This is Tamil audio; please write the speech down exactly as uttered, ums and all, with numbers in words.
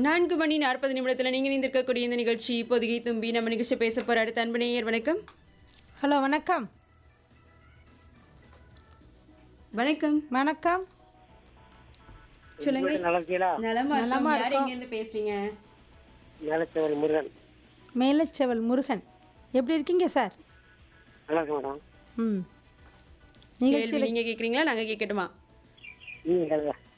நான்கு மணி நாற்பது நிமிடத்தில் நீங்கள் இணைந்திருக்கக்கூடிய இந்த நிகழ்ச்சி பொதிகை தும்பி. நம்ம நிகழ்ச்சி பேச போகிற அடுத்த அன்பு நேயர். வணக்கம். ஹலோ வணக்கம். வணக்கம். வணக்கம். சொல்லுங்க. நலமா நலமா யார் இருக்கோம். எங்க இருந்து பேசுறீங்க? மேலச்செவல் முருகன். மேலச்செவல் முருகன். எப்படி இருக்கீங்க சார்? நல்லா இருக்கு மேடம். ம் கேள்வி நிகழ்ச்சியில் நீங்க கேக்குறீங்களா நாங்க கேட்கட்டுமா? நீங்க கேளுங்க.